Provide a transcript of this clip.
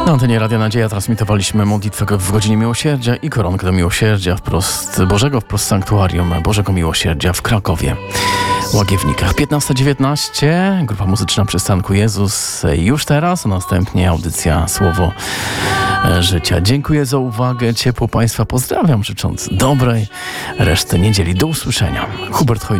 Na antenie Radia Nadzieja transmitowaliśmy modlitwę w godzinie miłosierdzia i koronkę do miłosierdzia wprost z sanktuarium Bożego Miłosierdzia w Krakowie, Łagiewnikach. 15:19, grupa muzyczna Przystanku Jezus już teraz, a następnie audycja Słowo Życia. Dziękuję za uwagę, ciepło Państwa pozdrawiam, życząc dobrej reszty niedzieli. Do usłyszenia. Hubert Hoj.